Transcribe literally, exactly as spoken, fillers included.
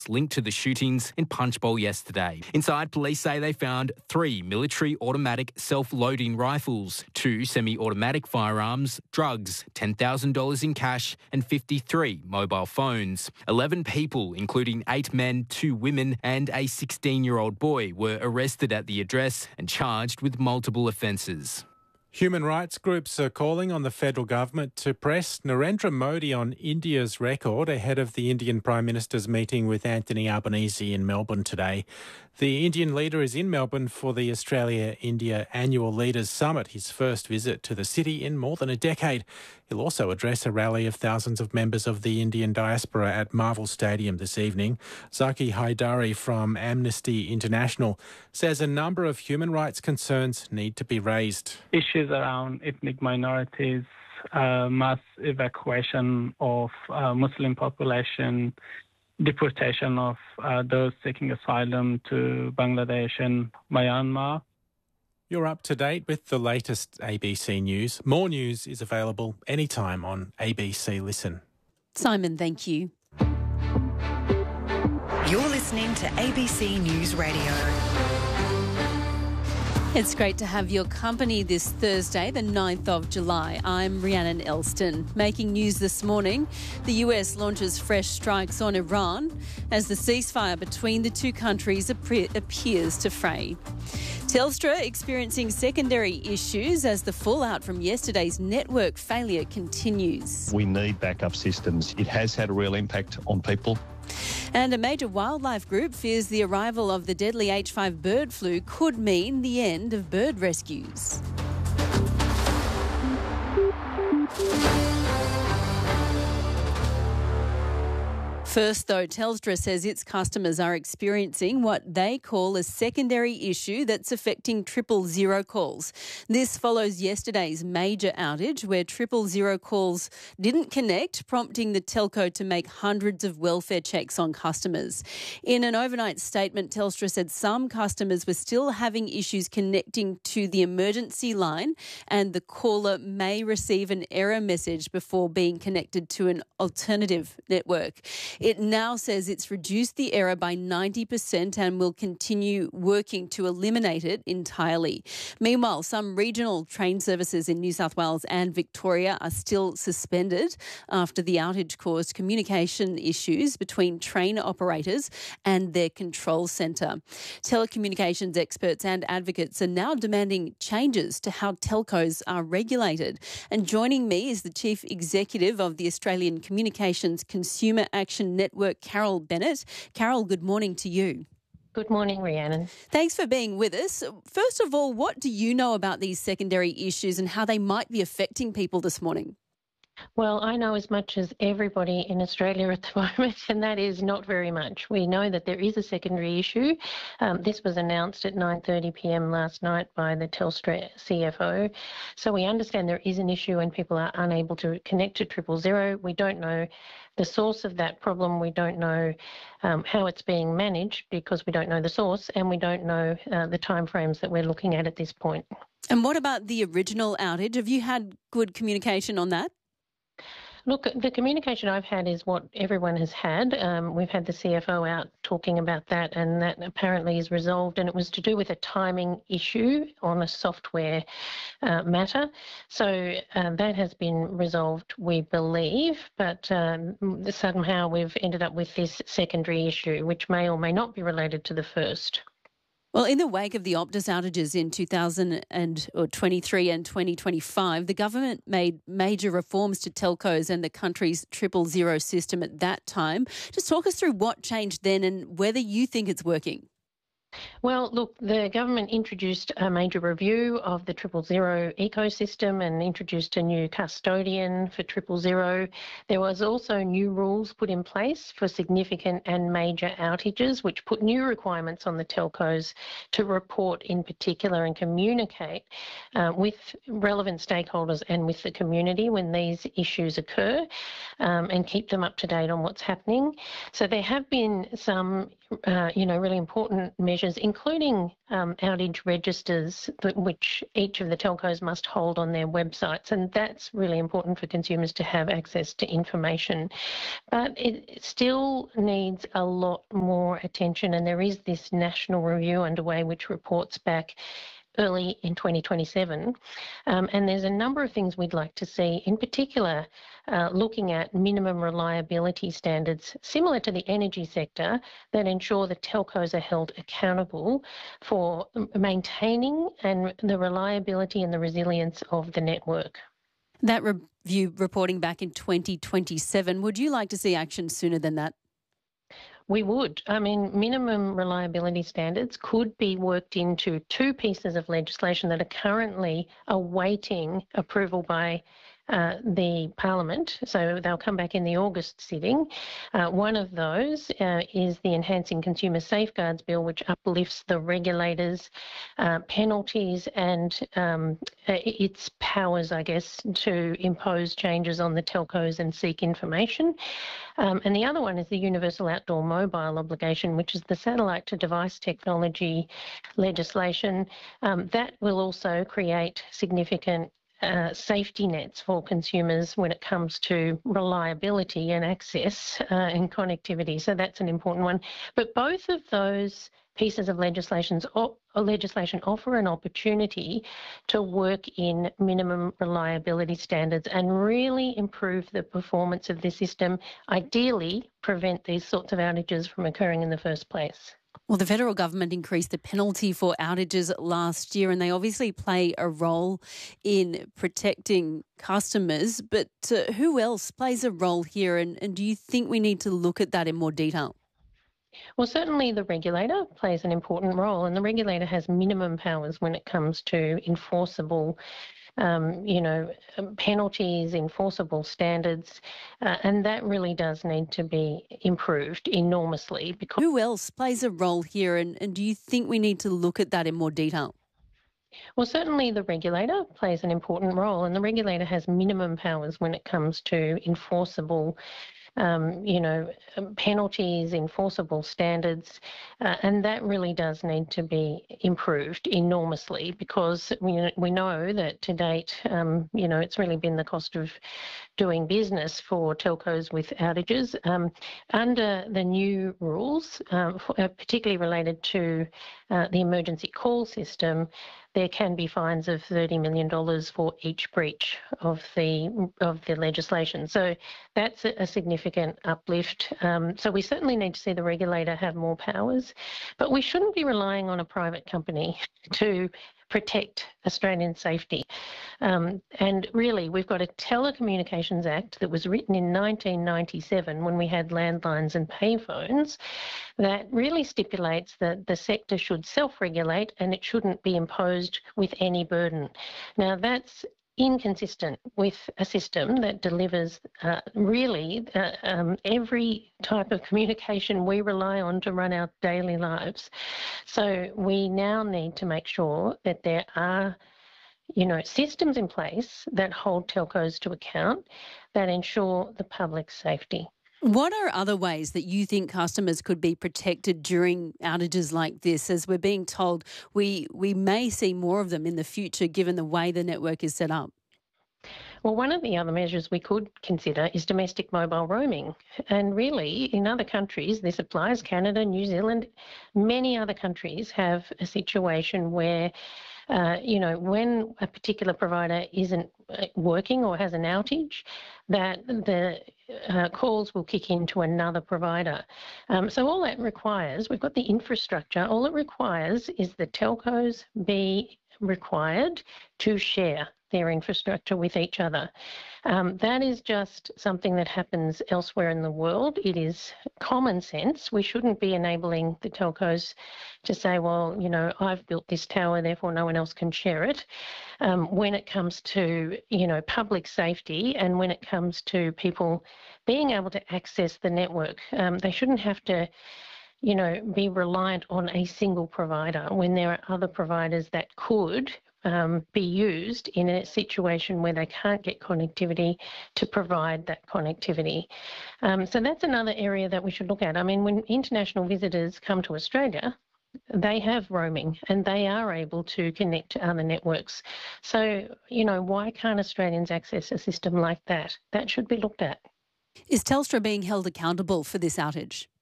linked to the shootings in Punchbowl yesterday. Inside, police say they found three military automatic self-loading rifles, two semi-automatic firearms, drugs, ten thousand dollars in cash and fifty-three mobile phones. eleven people, including eight men, two women and a sixteen-year-old boy, were arrested at the address and charged with multiple offences. Human rights groups are calling on the federal government to press Narendra Modi on India's record ahead of the Indian Prime Minister's meeting with Anthony Albanese in Melbourne today. The Indian leader is in Melbourne for the Australia-India Annual Leaders Summit, his first visit to the city in more than a decade. He'll also address a rally of thousands of members of the Indian diaspora at Marvel Stadium this evening. Zaki Haidari from Amnesty International says a number of human rights concerns need to be raised. Issues around ethnic minorities, uh, mass evacuation of uh, Muslim population, deportation of uh, those seeking asylum to Bangladesh and Myanmar. You're up to date with the latest A B C News. More news is available anytime on A B C Listen. Simon, thank you. You're listening to A B C News Radio. It's great to have your company this Thursday, the ninth of July. I'm Rhiannon Elston. Making news this morning, the U S launches fresh strikes on Iran as the ceasefire between the two countries appears to fray. Telstra experiencing secondary issues as the fallout from yesterday's network failure continues. We need backup systems. It has had a real impact on people. And a major wildlife group fears the arrival of the deadly H five bird flu could mean the end of bird rescues. First, though, Telstra says its customers are experiencing what they call a secondary issue that's affecting triple zero calls. This follows yesterday's major outage where triple zero calls didn't connect, prompting the telco to make hundreds of welfare checks on customers. In an overnight statement, Telstra said some customers were still having issues connecting to the emergency line and the caller may receive an error message before being connected to an alternative network. It now says it's reduced the error by ninety percent and will continue working to eliminate it entirely. Meanwhile, some regional train services in New South Wales and Victoria are still suspended after the outage caused communication issues between train operators and their control centre. Telecommunications experts and advocates are now demanding changes to how telcos are regulated. And joining me is the Chief Executive of the Australian Communications Consumer Action Network, Carol Bennett. Carol, good morning to you. Good morning, Rhiannon. Thanks for being with us. First of all, what do you know about these secondary issues and how they might be affecting people this morning? Well, I know as much as everybody in Australia at the moment, and that is not very much. We know that there is a secondary issue. Um, this was announced at nine thirty p m last night by the Telstra C F O. So we understand there is an issue and people are unable to connect to triple zero. We don't know the source of that problem. We don't know um, how it's being managed because we don't know the source and we don't know uh, the timeframes that we're looking at at this point. And what about the original outage? Have you had good communication on that? Look, the communication I've had is what everyone has had. Um, we've had the C F O out talking about that, and that apparently is resolved, and it was to do with a timing issue on a software uh, matter. So uh, that has been resolved, we believe, but um, somehow we've ended up with this secondary issue, which may or may not be related to the first. Well, in the wake of the Optus outages in two thousand twenty-three and twenty twenty-five, the government made major reforms to telcos and the country's triple zero system at that time. Just talk us through what changed then and whether you think it's working. Well, look, the government introduced a major review of the triple zero ecosystem and introduced a new custodian for triple zero. There was also new rules put in place for significant and major outages, which put new requirements on the telcos to report in particular and communicate uh, with relevant stakeholders and with the community when these issues occur, um, and keep them up to date on what's happening. So there have been some, uh, you know, really important measures, including um, outage registers, that, which each of the telcos must hold on their websites. And that's really important for consumers to have access to information. But it still needs a lot more attention, and there is this national review underway which reports back early in twenty twenty-seven. Um, and there's a number of things we'd like to see, in particular uh, looking at minimum reliability standards similar to the energy sector that ensure that telcos are held accountable for maintaining and the reliability and the resilience of the network. That review reporting back in twenty twenty-seven, would you like to see action sooner than that? We would. I mean, minimum reliability standards could be worked into two pieces of legislation that are currently awaiting approval by uh, the Parliament. So they'll come back in the August sitting. Uh, one of those uh, is the Enhancing Consumer Safeguards Bill, which uplifts the regulators' uh, penalties and um, its powers, I guess, to impose changes on the telcos and seek information. Um, and the other one is the Universal Outdoor Mobile Obligation, which is the satellite to device technology legislation. Um, that will also create significant Uh, safety nets for consumers when it comes to reliability and access uh, and connectivity. So that's an important one. But both of those pieces of legislations, or, or legislation offer an opportunity to work in minimum reliability standards and really improve the performance of the system, ideally prevent these sorts of outages from occurring in the first place. Well, the federal government increased the penalty for outages last year, and they obviously play a role in protecting customers. But uh, who else plays a role here, and, and do you think we need to look at that in more detail? Well, certainly the regulator plays an important role, and the regulator has minimum powers when it comes to enforceable Um, you know, penalties, enforceable standards, uh, and that really does need to be improved enormously. Because who else plays a role here, and, and do you think we need to look at that in more detail? Well, certainly the regulator plays an important role, and the regulator has minimum powers when it comes to enforceable Um, you know, penalties, enforceable standards, uh, and that really does need to be improved enormously, because we, we know that to date, um, you know, it's really been the cost of doing business for telcos with outages. Um, under the new rules, um, for, uh, particularly related to uh, the emergency call system, there can be fines of thirty million dollars for each breach of the of the legislation. So that's a, a significant uplift. Um, so we certainly need to see the regulator have more powers, but we shouldn't be relying on a private company to protect Australian safety. Um, and really, we've got a Telecommunications Act that was written in nineteen ninety-seven when we had landlines and payphones that really stipulates that the sector should self-regulate and it shouldn't be imposed with any burden. Now, that's inconsistent with a system that delivers uh, really uh, um, every type of communication we rely on to run our daily lives. So we now need to make sure that there are, you know, systems in place that hold telcos to account, that ensure the public's safety. What are other ways that you think customers could be protected during outages like this? As we're being told, we we may see more of them in the future given the way the network is set up. Well, one of the other measures we could consider is domestic mobile roaming. And really, in other countries, this applies. Canada, New Zealand, many other countries have a situation where, uh, you know, when a particular provider isn't working or has an outage, that the uh, calls will kick into another provider. Um, so all that requires, we've got the infrastructure, all it requires is the telcos be required to share their infrastructure with each other. Um, that is just something that happens elsewhere in the world. It is common sense. We shouldn't be enabling the telcos to say, well, you know, I've built this tower, therefore no one else can share it. Um, when it comes to, you know, public safety and when it comes to people being able to access the network, um, they shouldn't have to, you know, be reliant on a single provider when there are other providers that could Um, be used in a situation where they can't get connectivity to provide that connectivity. Um, so that's another area that we should look at. I mean, when international visitors come to Australia, they have roaming and they are able to connect to other networks. So, you know, why can't Australians access a system like that? That should be looked at. Is Telstra being held accountable for this outage?